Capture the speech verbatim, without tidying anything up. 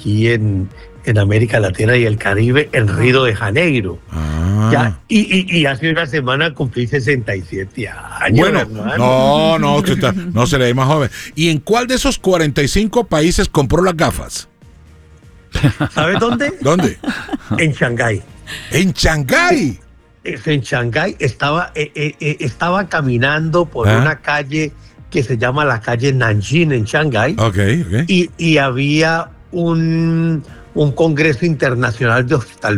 aquí en, en América Latina y el Caribe, en Río de Janeiro. Ah. Ya, y, y, y hace una semana cumplí sesenta y siete años. Bueno, hermano. no, no, usted está- no se le ve más joven. ¿Y en cuál de esos cuarenta y cinco países compró las gafas? ¿Sabes dónde? ¿Dónde? En Shanghái. En Shanghái. Es en Shanghái. Estaba, eh, eh, eh, estaba caminando por Ah. una calle que se llama la calle Nanjing en Shanghái. Ok, ok. Y, y había un, un congreso internacional de oftalmología